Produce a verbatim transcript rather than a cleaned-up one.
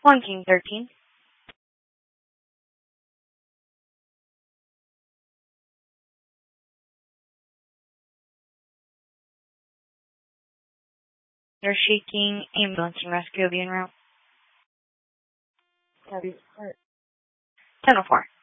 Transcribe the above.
One King thirteen. They're shaking. Ambulance and rescue will be en route. ten oh four.